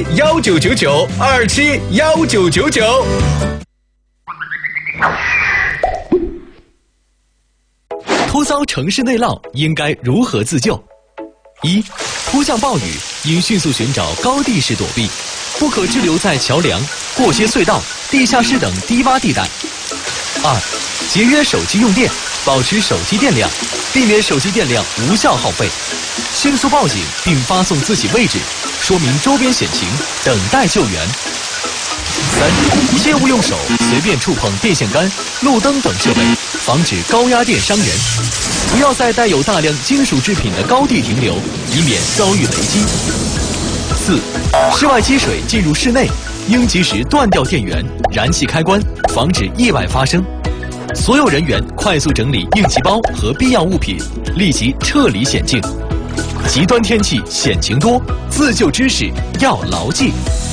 271999，271999。 突遭城市内涝应该如何自救？一、突降暴雨应迅速寻找高地势躲避，不可滞留在桥梁、过街隧道、地下室等低洼地带。二、节约手机用电，保持手机电量，避免手机电量无效耗费。迅速报警并发送自己位置，说明周边险情，等待救援。三、切勿用手随便触碰电线杆、路灯等设备，防止高压电伤人。不要在带有大量金属制品的高地停留，以免遭遇雷击。四、室外积水进入室内，应及时断掉电源、燃气开关，防止意外发生。所有人员快速整理应急包和必要物品，立即撤离险境。极端天气险情多，自救知识要牢记。